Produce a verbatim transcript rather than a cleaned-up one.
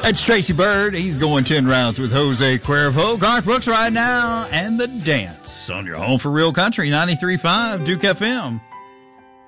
That's Tracy Bird. He's going ten rounds with Jose Cuervo. Garth Brooks right now, and The Dance on your home for real country, ninety-three point five Duke F M.